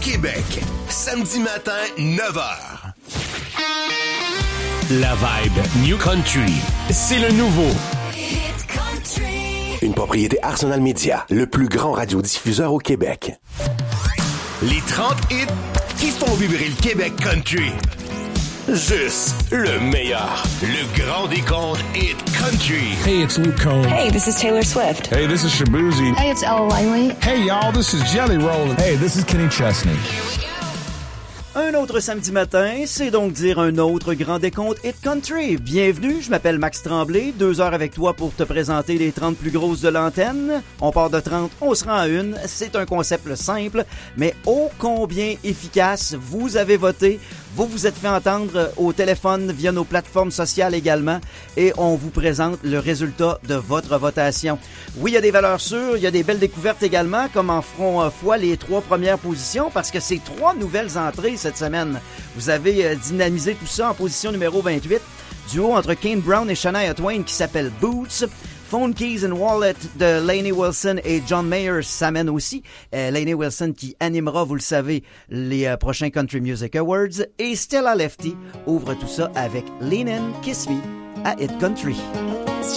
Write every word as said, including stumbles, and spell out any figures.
Québec. Samedi matin, neuf heures. La vibe New Country, c'est le nouveau. Hit Country. Une propriété Arsenal Media, le plus grand radiodiffuseur au Québec. Les trente hits qui font vibrer le Québec country. Juste le meilleur. Le grand décompte Hit Country. Hey, it's Luke Combs. Hey, this is Taylor Swift. Hey, this is Shabuzi. Hey, it's Ella Langley. Hey, y'all, this is Jelly Roll. Hey, this is Kenny Chesney. Un autre samedi matin, c'est donc dire un autre grand décompte Hit Country. Bienvenue, je m'appelle Max Tremblay, deux heures avec toi pour te présenter les trente plus grosses de l'antenne. On part de trente, on se rend à une. C'est un concept simple, mais ô combien efficace. Vous avez voté, vous vous êtes fait entendre au téléphone via nos plateformes sociales également, et on vous présente le résultat de votre votation. Oui, il y a des valeurs sûres, il y a des belles découvertes également, comme en feront foi les trois premières positions, parce que c'est trois nouvelles entrées cette semaine. Vous avez euh, dynamisé tout ça en position numéro vingt-huit. Duo entre Kane Brown et Shania Twain qui s'appelle Boots. Phone Keys and Wallet de Lainey Wilson et John Mayer s'amène aussi. Euh, Lainey Wilson qui animera, vous le savez, les euh, prochains Country Music Awards. Et Stella Lefty ouvre tout ça avec Lean In, Kiss Me à Hit Country.